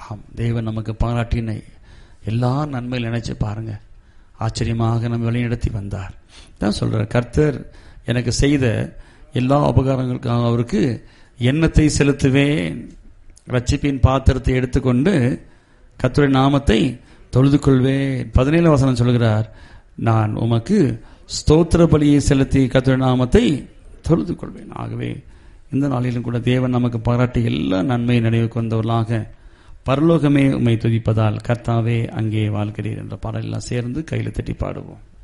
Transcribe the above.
தேவன் நமக்கு பாராட்டின எல்லா நன்மையில் நினைச்சு பாருங்க. ஆச்சரியமாக நம்ம வழிநடத்தி வந்தார். தான் சொல்றார், கர்த்தர் எனக்கு செய்த எல்லா உபகாரங்களுக்காக அவருக்கு எண்ணத்தை செலுத்துவேன். ரட்சிப்பின் பாத்திரத்தை எடுத்துக்கொண்டு கர்த்தருடைய நாமத்தை தொழுது கொள்வேன். 17 வசனம் சொல்கிறார், நான் உமக்கு ஸ்தோத்திர பலியை செலுத்தி கர்த்தருடைய நாமத்தை தொழுது கொள்வேன். ஆகவே இந்த நாளிலும் கூட தேவன் நமக்கு பாராட்டி எல்லா நன்மையை நினைவுக்கு வந்தவர்களாக பரலோகமே உம்மை துதிப்பதால் கர்த்தாவே அங்கே வாழ்கிறீர் என்ற பாடலெல்லாம் சேர்ந்து கையில் தட்டி பாடுவோம்.